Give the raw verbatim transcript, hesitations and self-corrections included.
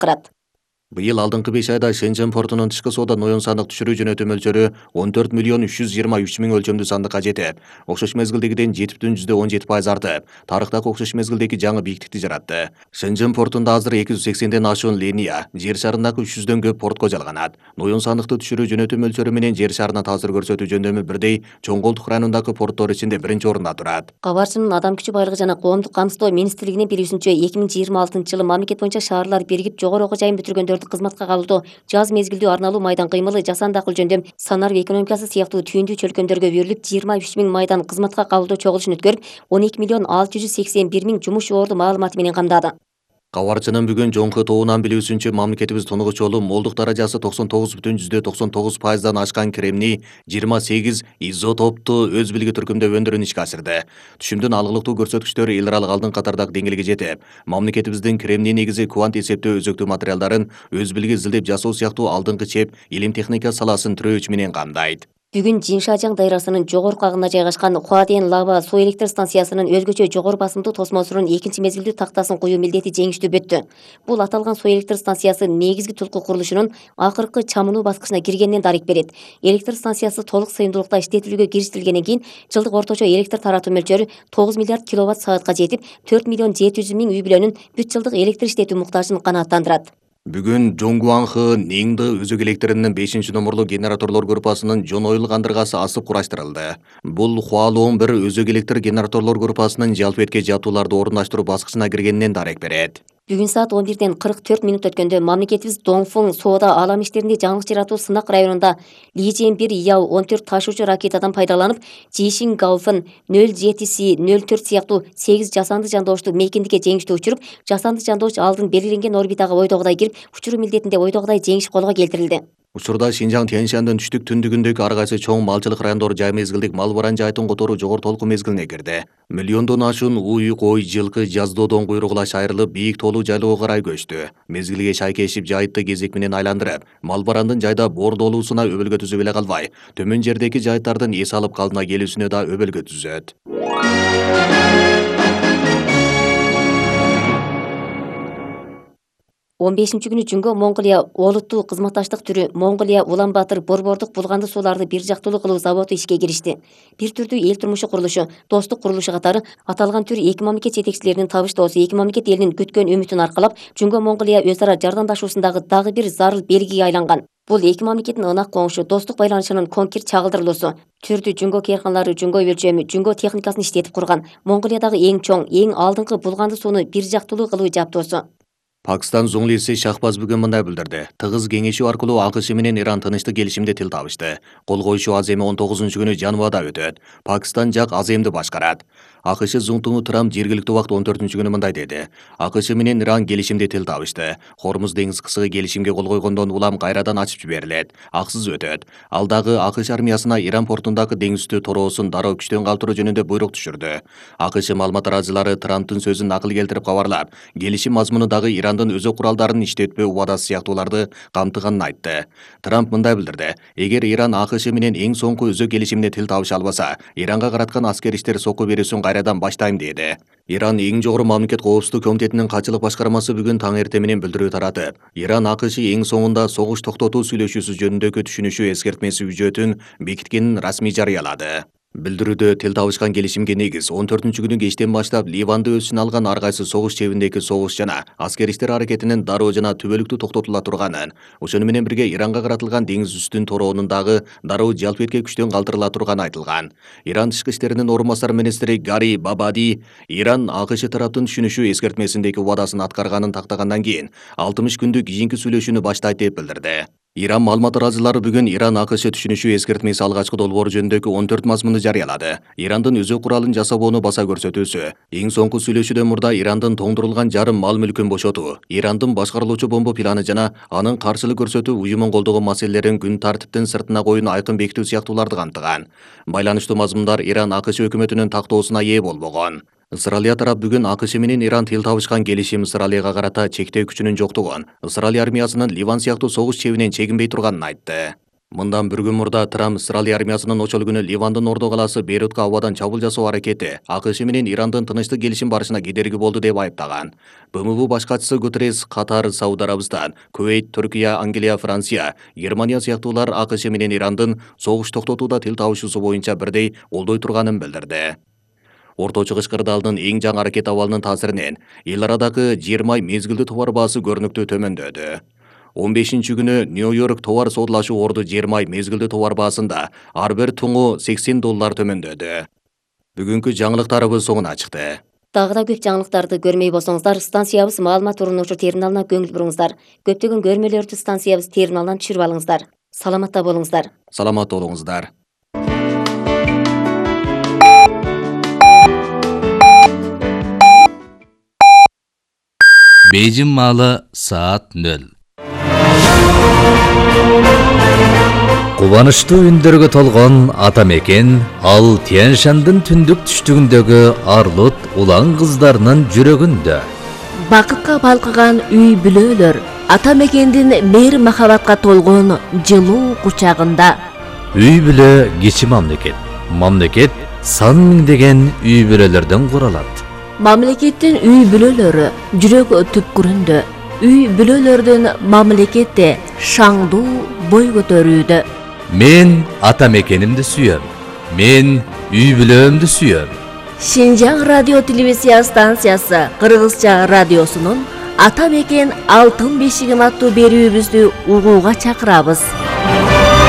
кырат. Быйыл алдыңкы беш айда Шэньчжэн портунун тышкы соода ноюн сандык түшүрүү жөнөтүү мөлчөрү он төрт миллион үч жүз жыйырма үч миң өлчөмдүү сандыкка жетип, окшош мезгилдегиден жети бүтүн жүздө он жети пайыз артып, тарыхтагы окшош мезгилдеги жаңы бийиктикти жаратты. Шэньчжэн портунда азыр эки жүз сексенден ашуун линия, жер шарындагы үч жүздөн көп портко жалганат. Ноюн сандыкты түшүрүү жөнөтүү мөлчөрү менен жер шарына таасир көрсөтүү жөндөмү бирдей Чоңголтук районундагы порттор ичинде биринчи орунда турат. Кабарчынын Адам күчү байлыгы жана коомдук камсыздоо министрлигинин билүүсүнчө эки миң жыйырма алтынчы жылы мамлекет боюнча шаарлар биригип жогору окуу жайын бүтүргөндөрдү кызматка кабылдоо, жаз мезгилдүү арналуу майдан кыймылы, жасанды акыл жөндөм, санарып экономикасы сыяктуу түйүндүү чөлкөмдөргө бөлүнүп жыйырма үч миң майдан кызматка кабылдоо чогулушун өткөрүп, он эки миллион алты жүз сексен бир миң жумуш орду маалыматы менен камдады. Кабарчынын бүгүн жоңку тобунан билүүсүнчө мамлекетибиз тунугуч жолу молдук даражасы токсон тогуз бүтүн жүздө токсон тогуз пайыздан ашкан кремний жыйырма сегиз изотопту өз билги түркүмдө өндүрүүнү ишке ашырды. Түшүмдүн алгылыктуу көрсөткүчтөрү эл аралык алдыңкы катардагы деңгээлге жетип, мамлекетибиздин кремний негизи квант эсептөө өзөктүү материалдарын өз билги изилдеп жасоо сыяктуу алдыңкы чеп илим техника саласын тирөөч менен камдайт. Бүгүн Жиншажаң дайрасынын жогорку агында жайгашкан Хуаден Лава суу электр станциясынын өзгөчө жогору басымдуу тосмосунун экинчи мезгилдүү тактасын куюу милдети жеңиштүү бүттү. Бул аталган суу электр станциясы негизги түлкү курулушунун акыркы чамынуу баскычына киргенинен дарек берет. Электр станциясы толук сыйымдуулукта иштетилүүгө кириштерилгенден кийин жылдык орточо электр таратуу мөлчөрү тогуз миллиард киловатт саатка жетип, төрт миллион жети жүз миң үй бүлөнүн бүт жылдык электр иштетүү муктажын канааттандырат. Бүгүн Жоңгуанхы Нingdi өзөк электринин бешинчи номурлуу генераторлор группасынын Жон Ойл кандыргасы асып кураштырылды. Бул Хуалуон бир өзөк электр генераторлор группасынын жалпы этке жабдууларды орундаштыруу баскычына киргенинен дарек берет. Бүгүн саат он бирден кырк төрт минут өткөндө мамлекетибиз Доңфуң соода алам иштеринде жаңылык жаратуу сынак районунда Лижен бир Яу он төрт ташуучу ракетадан пайдаланып, Жишин Гауфен нөл жети Си нөл төрт сыяктуу сегиз жасанды жандоошту мейкиндикке жеңиштүү учуруп, жасанды жандооч алдын белгиленген орбитага ойдогудай кирип, учуруу милдетинде ойдогудай жеңиш колго келтирилди. Учурда Шинжаң Тяньшандын түштүк түндүгүндөгү ар кайсы чоң малчылык райондору жай мезгилдик мал баран жайытын которуу жогору толкун мезгилине кирди. Миллиондон ашуун уй, кой, жылкы, жаздоодон куйругулаш айрылып, бийик тоолуу жайлоого карай көчтү. Мезгилге шайкешип жайытты кезек менен айландырып, мал барандын жайда боордоолуусуна өбөлгө түзүп эле калбай, төмөн жердеги жайыттардын эс алып калдына келүүсүнө да өбөлгө түзөт. он бешинчи күнү Жүнгө Монголия олуттуу кызматташтык түрү Монголия Улан Батыр Борбордук булганды сууларды бир жактуулуу кылуу заводу ишке киришти. Бир түрдүү эл турмушу курулушу, достук курулушу катары аталган түр эки мамлекет жетекчилеринин табыштоосу, эки мамлекет элинин күткөн үмүтүн аркалап, Жүнгө Монголия өз ара жардамдашуусундагы дагы бир зарыл белгиге айланган. Бул эки мамлекеттин ынак коңшу, достук байланышынын конкрет чагылдырылуусу. Түрдүү Жүнгө кээрканалары, Жүнгө өлчөмү, Жүнгө техникасын иштетип курган. Монголиядагы эң чоң, эң алдыңкы булганды сууну бир жактуулуу кылуу жабдоосу. Пакистан зуңлиси Шахбаз бүгүн мындай билдирди. Тыгыз кеңешүү аркылуу АКШ менен Иран тынычтык келишимде тил табышты. Кол коюшуу аземи он тогузунчу күнү Жанвада өтөт. Пакистан жак аземди башкарат. АКШ зуңтуңу Трамп жергиликтүү убакыт он төртүнчү күнү мындай деди. АКШ менен Иран келишимде тил табышты. Хормуз деңиз кысыгы келишимге кол койгондон улам кайрадан ачып жиберилет. Аксыз өтөт. Ал дагы АКШ армиясына Иран портундагы деңиз үстү тороосун дароо күчтөн калтыруу жөнүндө буйрук түшүрдү. АКШ маалымат тараачылары Трамптын сөзүн накыл келтирип кабарлап, келишим мазмуну дагы Ирандын өзөк куралдарын иштетпөө убадасы сыяктууларды камтыганын айтты. Трамп мындай билдирди. Эгер Иран АКШ менен эң соңку өзөк келишимде тил табыша албаса, Иранга караткан аскер иштер сокку берүүсүн кайрадан баштайм деди. Иран эң жогору мамлекет коопсуздук комитетинин катчылык башкармасы бүгүн таң эрте менен билдирүү таратып, Иран АКШ эң соңунда согуш токтотуу сүйлөшүүсү жөнүндөгү түшүнүшү эскертмеси үжөтүн бекиткенин расмий жарыялады. Билдирүүдө тил табышкан келишимге негиз он төртүнчү күнү кечтен баштап Ливанды өз ичине алган ар кайсы согуш чебиндеги согуш жана аскер иштер аракетинин дароо жана түбөлүктүү токтотула турганын, ошону менен бирге Иранга каратылган деңиз үстүн тороонун дагы дароо жалпы этке күчтөн калтырыла турганы айтылган. Иран тышкы иштеринин орун басар министри Гари Бабади Иран АКШ тараптын түшүнүшү эскертмесиндеги убадасын аткарганын тактагандан кийин алтымыш күндүк кийинки сүйлөшүүнү баштайт деп билдирди. Иран маалымат тараачылары бүгүн Иран АКШ түшүнүшү эскертмеси алгачкы долбоору жөнүндөгү он төрт мазмунду жарыялады. Ирандын өзөк куралын жасабоону баса көрсөтүүсү, эң соңку сүйлөшүүдөн мурда Ирандын тоңдурулган жарым мал мүлкүн бошотуу, Ирандын башкарылуучу бомба планы жана анын каршылык көрсөтүү уюмун колдогон маселелерин күн тартиптин сыртына коюуну айкын бекитүү сыяктууларды камтыган. Байланыштуу мазмундар Иран АКШ өкмөтүнүн тактоосуна ээ болбогон. Ысыралия тарап бүгүн АКШ менен Иран тил табышкан келишим Ысыралияга карата чектөө күчүнүн жоктугун, Ысыралия армиясынын Ливан сыяктуу согуш чебинен чегинбей турганын айтты. Мындан bir күн мурда Трамп Израиль армиясынын ошол күнү Ливандын Ордо калаасы Бейрутка абадан чабуул жасоо аракети АКШ менен Ирандын тынычтык келишим барышына кедерги болду деп айыптаган. БМБ баш катчысы Гутеррес Катар, Сауд Арабистан, Кувейт, Түркия, Англия, Франция, Германия сыяктуулар АКШ менен Ирандын согуш токтотууда тил табышуусу боюнча бирдей колдой турганын билдирди. Орто Чыгыш кырдаалдын эң жаңы аракет абалынын таасиринен эл арадагы жыйырма ай мезгилдүү товар баасы көрүнүктүү төмөндөдү. он бешинчи күнү Нью-Йорк товар соодулашуу орду жыйырма ай мезгилдүү товар баасында ар бир туңу сексен доллар төмөндөдү. Бүгүнкү жаңылыктарыбыз соңуна чыкты. Дагы да көп жаңылыктарды көрмөй болсоңуздар, станциябыз маалымат орунуучу терминалына көңүл буруңуздар. Көптөгөн көрмөлөрдү станциябыз терминалынан түшүрүп алыңыздар. Саламатта болуңуздар. Саламат болуңуздар. Бейжің маалы саат нөл. Кубанычтуу үндөргө толгон ата мекен ал Тянь-Шандын түндүк түштүгүндөгү арлут улан кыздарынын жүрөгүндө. Бакытка балкыган үй бүлөлөр ата мекендин мейир махабатка толгон жылуу кучагында. Үй бүлө кичи мамлекет. Мамлекет сан миңдеген үй бүлөлөрдөн куралат. Мамлекеттин үй бүлөлөрү жүрөк түпкүрүндө. Үй бүлөлөрдүн мамлекетте шаңдуу бой көтөрүүдө. Мен ата мекенимди сүйөм. Мен үй бүлөмдү сүйөм. Шинжаң радио телевизия станциясы Кыргызча радиосунун ата мекен алтын бешигим аттуу берүүбүздү угууга чакырабыз.